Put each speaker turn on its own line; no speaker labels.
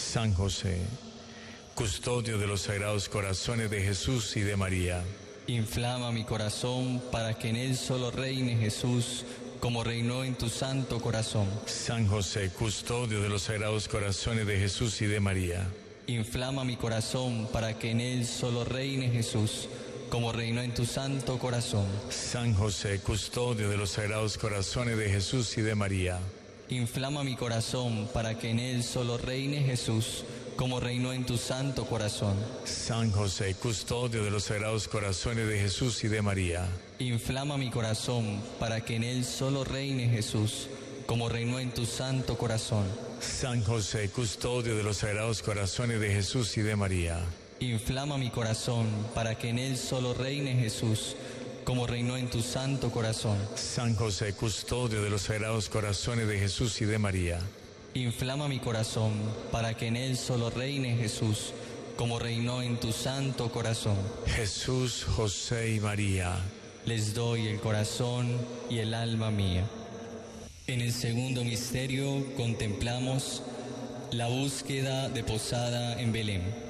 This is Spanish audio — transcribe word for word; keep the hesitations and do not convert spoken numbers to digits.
San José, custodio de los sagrados corazones de Jesús y de María,
inflama mi corazón para que en él solo reine Jesús, como reinó en tu santo corazón.
San José, custodio de los sagrados corazones de Jesús y de María,
inflama mi corazón para que en él solo reine Jesús, como reinó en tu santo corazón.
San José, custodio de los sagrados corazones de Jesús y de María,
inflama mi corazón para que en él solo reine Jesús, como reinó en tu santo corazón.
San José, custodio de los sagrados corazones de Jesús y de María,
inflama mi corazón para que en él solo reine Jesús, como reinó en tu santo corazón.
San José, custodio de los sagrados corazones de Jesús y de María,
inflama mi corazón para que en él solo reine Jesús, como reinó en tu santo corazón.
San José, custodio de los sagrados corazones de Jesús y de María,
inflama mi corazón para que en él solo reine Jesús, como reinó en tu santo corazón.
Jesús, José y María,
les doy el corazón y el alma mía. En el segundo misterio contemplamos la búsqueda de posada en Belén.